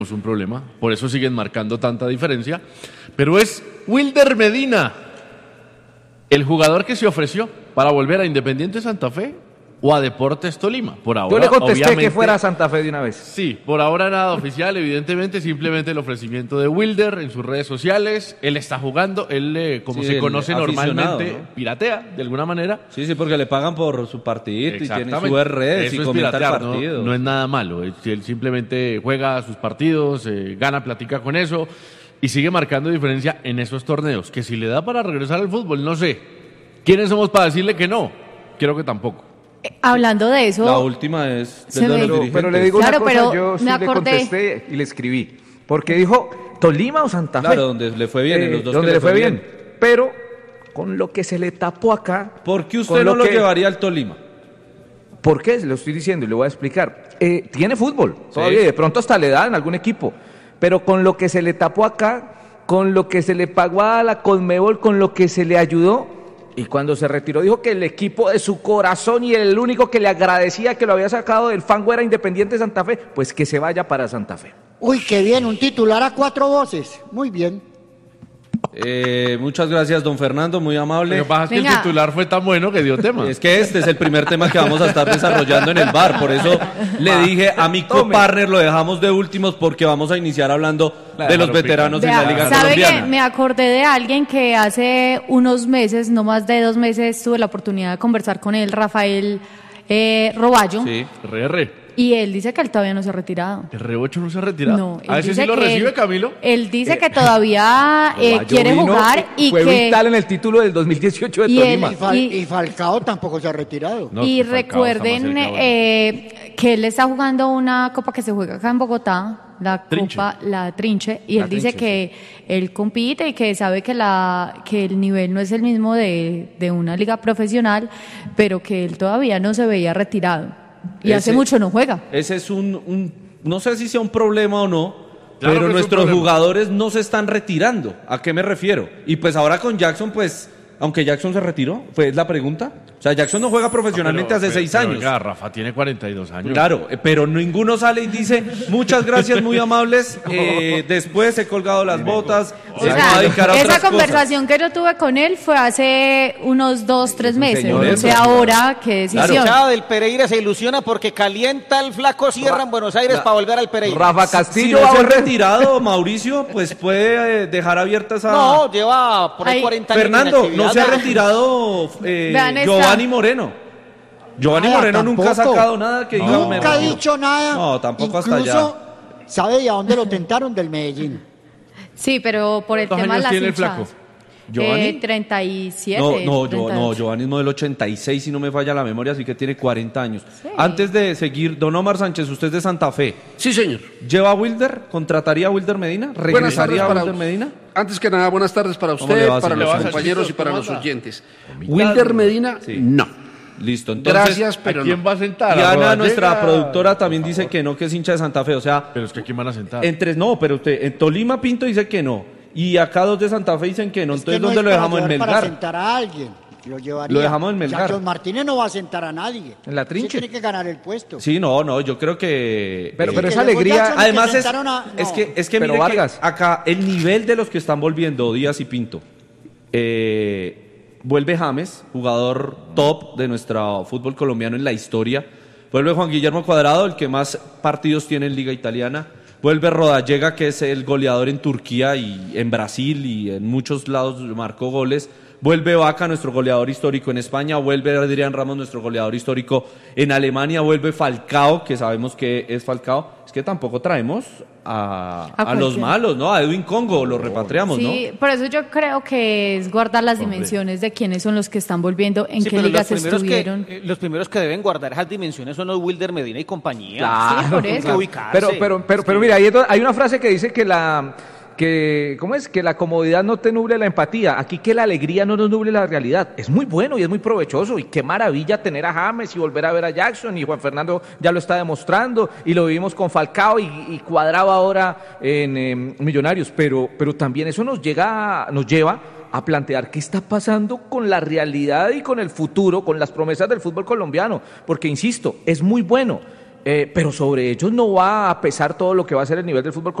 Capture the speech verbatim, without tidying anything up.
es un problema, por eso siguen marcando tanta diferencia, pero es Wilder Medina, el jugador que se ofreció para volver a Independiente Santa Fe o a Deportes Tolima. Por ahora, yo le contesté obviamente, que fuera a Santa Fe de una vez. Sí, por ahora nada oficial, evidentemente, simplemente el ofrecimiento de Wilder en sus redes sociales. Él está jugando, él, eh, como Sí, se el conoce aficionado, normalmente, ¿no? piratea de alguna manera. Sí, sí, porque le pagan por su partidito y tiene Exactamente. sus redes Eso y es comenta el piratear, partido. No, no es nada malo. Él, él simplemente juega sus partidos, eh, gana, platica con eso y sigue marcando diferencia en esos torneos. Que si le da para regresar al fútbol, no sé. ¿Quiénes somos para decirle que no? Creo que tampoco. Hablando de eso, La última es Se de los me- Pero, dirigentes. pero le digo Claro, una cosa, pero yo sí me le acordé. contesté y le escribí. Porque dijo Tolima o Santa Fe. Claro, donde le fue bien, en los dos donde que le fue bien. Pero con lo que se le tapó acá. ¿Por qué usted con no lo que- llevaría al Tolima? ¿Por qué? Se lo estoy diciendo y le voy a explicar. Eh, tiene fútbol todavía, y de pronto hasta le da en algún equipo. Pero con lo que se le tapó acá, con lo que se le pagó a la Conmebol, con lo que se le ayudó. Y cuando se retiró dijo que el equipo de su corazón y el único que le agradecía que lo había sacado del fango era Independiente Santa Fe, pues que se vaya para Santa Fe. Uy, qué bien, un titular a cuatro voces. Muy bien. Eh, muchas gracias, don Fernando, muy amable. Lo que pasa es que el Venga. titular fue tan bueno que dio tema. Es que este es el primer tema que vamos a estar desarrollando en el bar, por eso le dije a mi Tome. copartner lo dejamos de últimos porque vamos a iniciar hablando de los Claro, veteranos en vea, la Liga ¿sabe Colombiana. que me acordé de alguien que hace unos meses, no más de dos meses, tuve la oportunidad de conversar con él, Rafael eh, Roballo, Sí. R R. y él dice que él todavía no se ha retirado. ¿El R ocho no se ha retirado? No, a él veces dice sí lo que recibe, él- Camilo. Él dice que todavía eh, Roballo quiere vino jugar y fue que vital en el título del dos mil dieciocho de Y él- Tolima. Y, Fal- Y- y Falcao tampoco se ha retirado. No, y que Falcao está más recuerden cerca ahora. eh, que él está jugando una copa que se juega acá en Bogotá, la Trinche. copa La Trinche, y La él dice Trinche, que él compite y que sabe que la que el nivel no es el mismo de, de una liga profesional, pero que él todavía no se veía retirado y hace Ese- mucho no juega. Ese es un, un- no sé si sea un problema o no, Claro que es pero un nuestros problema. jugadores no se están retirando. ¿A qué me refiero? Y pues ahora con Jackson, pues, aunque Jackson se retiró, fue es la pregunta. O sea, Jackson no juega profesionalmente Pero- hace pero- seis pero, años. oiga, Rafa tiene cuarenta y dos años. Claro, eh, pero ninguno sale y dice, muchas gracias, muy amables, eh, después he colgado las botas, O se va sea, a dedicar a esa otras cosas. conversación que yo tuve con él fue hace unos dos, tres meses. señor, No eso. sé ahora qué decisión. Claro. Chava del Pereira se ilusiona porque calienta el flaco Sierra en Buenos Aires para volver al Pereira. Rafa Si Castillo no va a se ha volver. retirado, Mauricio, pues puede eh, dejar abierta esa... No, lleva por ahí Ay, cuarenta años. Fernando, de no se ha inactividad. retirado eh, Vean esta. Giovanni Moreno. Giovanni Nada, Moreno nunca ha tampoco. sacado nada que diga me Nunca ha retiro. dicho nada. No, tampoco hasta Incluso, allá. ¿sabe de a dónde lo tentaron? Del Medellín. Sí, pero por el ¿Cuántos tema de años las tiene el hinchadas. flaco? ¿Giovanni? Eh, treinta y siete. No, no, yo, treinta y no, ocho. Giovanni es modelo ochenta y seis, si no me falla la memoria, así que tiene cuarenta años. Sí. Antes de seguir, don Omar Sánchez, usted es de Santa Fe. Sí, señor. ¿Lleva a Wilder? ¿Contrataría a Wilder Medina? Buenas tardes ¿Regresaría a para Wilder Medina? Antes que nada, buenas tardes para ¿Cómo le usted, va, para señor? los ¿Le va, compañeros y Sánchez? para ¿Cómo los anda? oyentes. Wilder Medina, Sí. no. Listo, entonces... Gracias, ¿A pero quién no. va a sentar? Y ¿A Ana, Rodallega? nuestra productora, también dice que no, que es hincha de Santa Fe. O sea, Pero es que ¿a quién van a sentar? entre... No, pero usted, en Tolima Pinto dice que no. Y acá dos de Santa Fe dicen que no. Es que Entonces, no ¿dónde es lo para dejamos? En llevar Para Melgar. sentar a alguien. Lo llevaría. Lo dejamos en Melgar. Jackson Martínez no va a sentar a nadie. En la Sí Trinche. tiene que ganar el puesto. Sí, no, no, yo creo que... Pero, eh, pero que esa luego alegría. Jackson- Además que es, sentaron a- es no. que es que Pero mire Vargas. que acá el nivel de los que están volviendo Díaz y Pinto, eh, vuelve James, jugador top de nuestro fútbol colombiano en la historia, vuelve Juan Guillermo Cuadrado, el que más partidos tiene en Liga Italiana, vuelve Rodallega, que es el goleador en Turquía y en Brasil y en muchos lados marcó goles. Vuelve Vaca, nuestro goleador histórico en España, vuelve Adrián Ramos, nuestro goleador histórico en Alemania, vuelve Falcao, que sabemos que es Falcao. Es que tampoco traemos a, A a los cualquiera. malos, ¿no? A Edwin Congo, lo repatriamos, Sí, ¿no? por eso yo creo que es guardar las dimensiones de quiénes son los que están volviendo, en Sí, qué pero ligas los primeros estuvieron. Que, eh, los primeros que deben guardar esas dimensiones son los Wilder Medina y compañía. Sí, por Tienen eso. que ubicarse. Pero, pero, pero, pero mira, hay, otro- hay una frase que dice que la, que, ¿cómo es? Que la comodidad no te nuble la empatía. Aquí que la alegría no nos nuble la realidad. Es muy bueno y es muy provechoso. Y qué maravilla tener a James y volver a ver a Jackson. Y Juan Fernando ya lo está demostrando. Y lo vivimos con Falcao y, y Cuadrado ahora en eh, Millonarios. Pero, pero también eso nos llega, nos lleva a plantear qué está pasando con la realidad y con el futuro, con las promesas del fútbol colombiano. Porque, insisto, es muy bueno. eh, pero sobre ellos no va a pesar todo lo que va a ser el nivel del fútbol